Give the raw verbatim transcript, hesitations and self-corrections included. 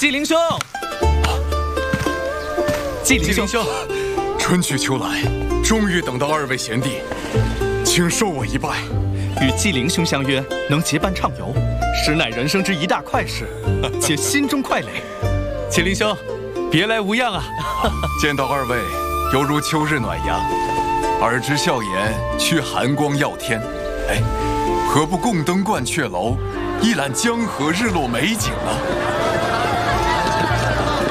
纪灵兄，纪灵兄， 春去秋来，终于等到二位贤弟，请受我一拜。 与纪灵兄相约，能结伴畅游，实乃人生之一大快事，且心中快垒。纪灵兄，别来无恙啊！ 见到二位，犹如秋日暖阳，耳之笑颜，却寒光耀天。哎，何不共登鹳雀楼，一览江河日落美景呢？